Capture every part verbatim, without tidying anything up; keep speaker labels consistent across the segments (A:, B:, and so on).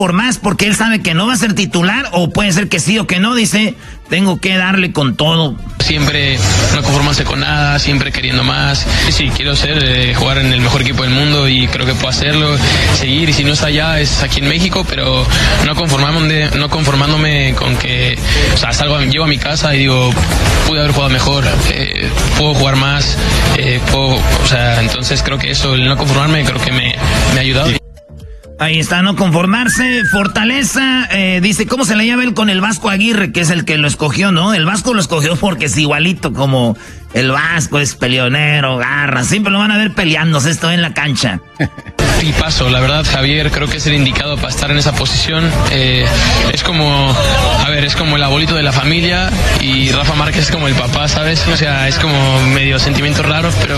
A: por más porque él sabe que no va a ser titular, o puede ser que sí o que no, dice, tengo que darle con todo.
B: Siempre no conformarse con nada, siempre queriendo más. Sí, quiero ser, eh, jugar en el mejor equipo del mundo y creo que puedo hacerlo, seguir, y si no es allá, es aquí en México, pero no conformándome, no conformándome con que, o sea, salgo, llego a mi casa y digo, pude haber jugado mejor, eh, puedo jugar más, eh, puedo, o sea, entonces creo que eso, el no conformarme, creo que me, me ha ayudado.
A: Ahí está, no conformarse, fortaleza, eh, dice, ¿cómo se le llama él con el Vasco Aguirre, que es el que lo escogió, no? El Vasco lo escogió porque es igualito como el Vasco, es peleonero, garra, siempre lo van a ver peleándose esto en la cancha.
B: Y paso, la verdad, Javier, creo que es el indicado para estar en esa posición. Eh, es como, a ver, es como el abuelito de la familia y Rafa Márquez es como el papá, ¿sabes? O sea, es como medio sentimientos raros, pero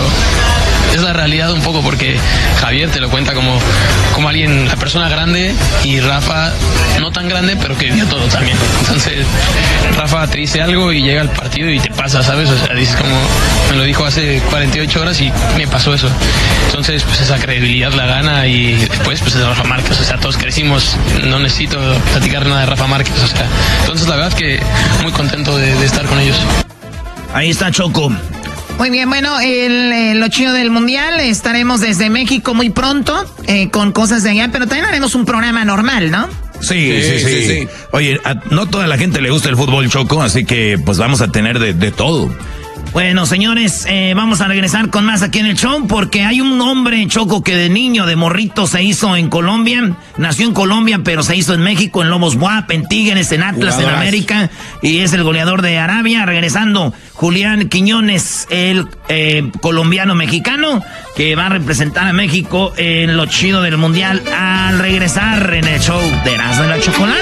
B: es la realidad un poco, porque Javier te lo cuenta como, como alguien, la persona grande, y Rafa no tan grande, pero que vivió todo también. Entonces, Rafa te dice algo y llega al partido y te pasa, ¿sabes? O sea, dices como, me lo dijo hace cuarenta y ocho horas y me pasó eso. Entonces, pues esa credibilidad la gana, y después, pues es de Rafa Márquez. O sea, todos crecimos, no necesito platicar nada de Rafa Márquez. O sea, entonces la verdad es que muy contento de, de estar con ellos.
A: Ahí está Choco.
C: Muy bien, bueno, el, el lo chido del mundial, estaremos desde México muy pronto, eh, con cosas de allá, pero también haremos un programa normal, ¿no?
D: Sí, sí, sí, sí, sí. sí. Oye, a no toda la gente le gusta el fútbol, Choco, así que pues vamos a tener de, de todo.
A: Bueno, señores, eh, vamos a regresar con más aquí en el show, porque hay un hombre, Choco, que de niño, de morrito, se hizo en Colombia, nació en Colombia, pero se hizo en México, en Lobos B U A P, en Tigres, en Atlas, Jugadoras. En América, y es el goleador de Arabia. Regresando, Julián Quiñones, el eh, colombiano-mexicano, que va a representar a México en lo chido del mundial, al regresar en el show de Erasmo y la Chocolata.